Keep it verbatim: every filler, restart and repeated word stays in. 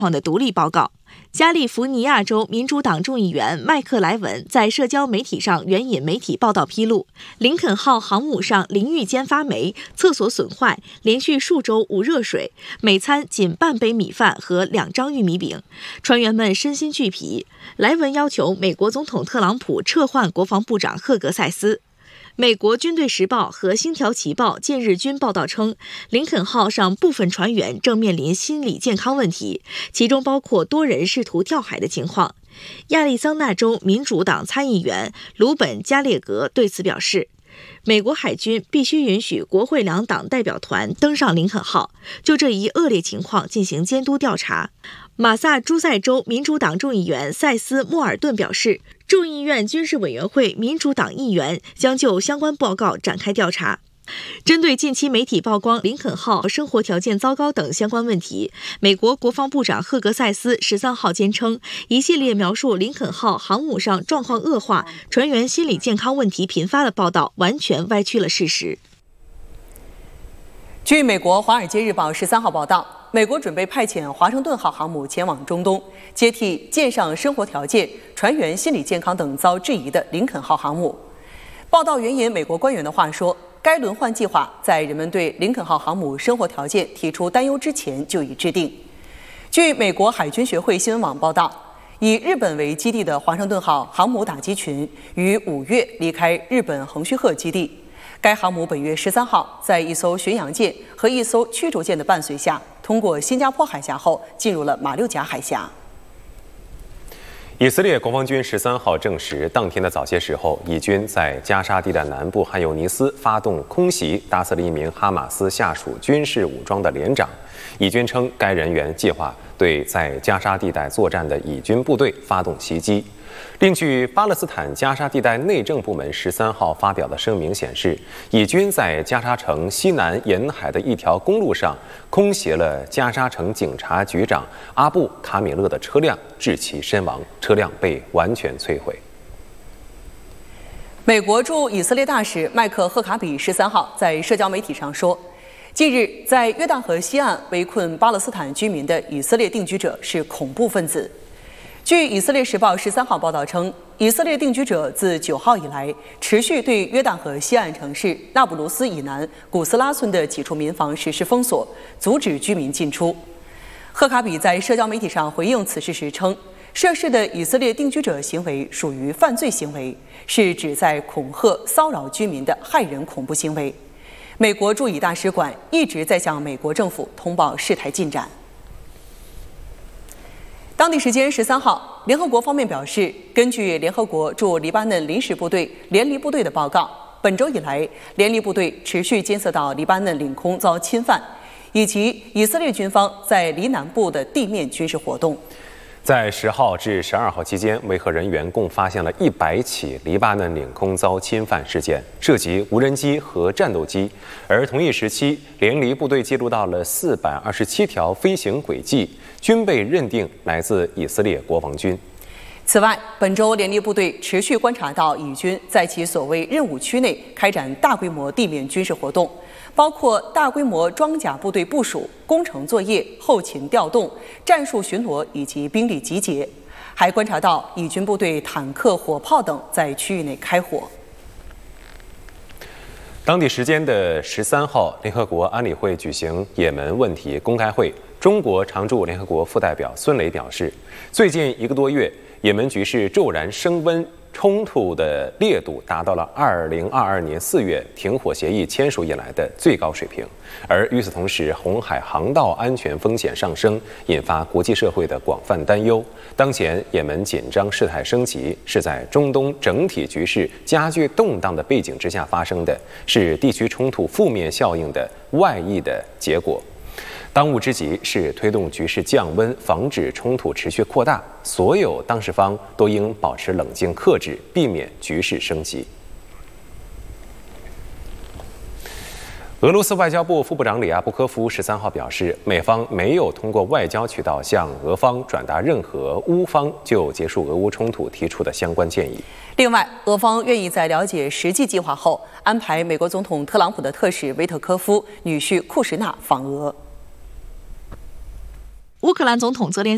的独立报告。加利福尼亚州民主党众议员麦克莱文在社交媒体上援引媒体报道披露，林肯号航母上淋浴间发霉，厕所损坏，连续数周无热水，每餐仅半杯米饭和两张玉米饼，船员们身心俱疲。莱文要求美国总统特朗普撤换国防部长赫格塞斯。美国军队时报和星条旗报近日均报道称，林肯号上部分船员正面临心理健康问题，其中包括多人试图跳海的情况。亚利桑那州民主党参议员鲁本·加列格对此表示，美国海军必须允许国会两党代表团登上林肯号，就这一恶劣情况进行监督调查。马萨诸塞州民主党众议员塞斯·莫尔顿表示，众议院军事委员会民主党议员将就相关报告展开调查。针对近期媒体曝光林肯号生活条件糟糕等相关问题，美国国防部长赫格塞斯十三号坚称，一系列描述林肯号航母上状况恶化、船员心理健康问题频发的报道完全歪曲了事实。 据美国《华尔街日报》十三号报道，美国准备派遣华盛顿号航母前往中东，接替舰上生活条件、船员心理健康等遭质疑的林肯号航母。报道援引美国官员的话说，该轮换计划在人们对林肯号航母生活条件提出担忧之前就已制定。据美国海军学会新闻网报道，以日本为基地的华盛顿号航母打击群于五月离开日本横须贺基地。该航母本月十三号在一艘巡洋舰和一艘驱逐舰的伴随下，通过新加坡海峡后进入了马六甲海峡。 以色列国防军十三号证实，当天的早些时候，以军在加沙地带南部汉尤尼斯发动空袭，打死了一名哈马斯下属军事武装的连长。以军称，该人员计划对在加沙地带作战的以军部队发动袭击。另据巴勒斯坦加沙地带内政部门十三号发表的声明显示，以军在加沙城西南沿海的一条公路上空袭了加沙城警察局长阿布卡米勒的车辆，致其身亡，车辆被完全摧毁。 美国驻以色列大使麦克赫卡比十三号在社交媒体上说，近日在约旦河西岸围困巴勒斯坦居民的以色列定居者是恐怖分子。据以色列时报十三号报道称，以色列定居者自九号以来持续对约旦河西岸城市那不鲁斯以南古斯拉村的几处民房实施封锁，阻止居民进出。赫卡比在社交媒体上回应此事时称，涉事的以色列定居者行为属于犯罪行为，是旨在恐吓、骚扰居民的骇人恐怖行为。美国驻以大使馆一直在向美国政府通报事态进展。当地时间十三号，联合国方面表示，根据联合国驻黎巴嫩临时部队联黎部队的报告，本周以来，联黎部队持续监测到黎巴嫩领空遭侵犯，以及以色列军方在黎南部的地面军事活动。 在十号至十二号期间，维和人员共发现了一百起黎巴嫩领空遭侵犯事件，涉及无人机和战斗机。而同一时期，联黎部队记录到了四百二十七条飞行轨迹，均被认定来自以色列国防军。 此外，本周联黎部队持续观察到以军在其所谓任务区内开展大规模地面军事活动，包括大规模装甲部队部署、工程作业、后勤调动、战术巡逻以及兵力集结，还观察到以军部队坦克、火炮等在区域内开火。 当地时间的十三号，联合国安理会举行也门问题公开会。中国常驻联合国副代表孙磊表示，最近一个多月，也门局势骤然升温，冲突的烈度达到了二零二二年四月停火协议签署以来的最高水平。而与此同时，红海航道安全风险上升，引发国际社会的广泛担忧。当前也门紧张事态升级，是在中东整体局势加剧动荡的背景之下发生的，是地区冲突负面效应的外溢的结果。当务之急是推动局势降温，防止冲突持续扩大。所有当事方都应保持冷静克制，避免局势升级。俄罗斯外交部副部长里亚布科夫十三号表示，美方没有通过外交渠道向俄方转达任何乌方就结束俄乌冲突提出的相关建议。 另外，俄方愿意在了解实际计划后，安排美国总统特朗普的特使维特科夫女婿库什纳访俄。 乌克兰总统泽连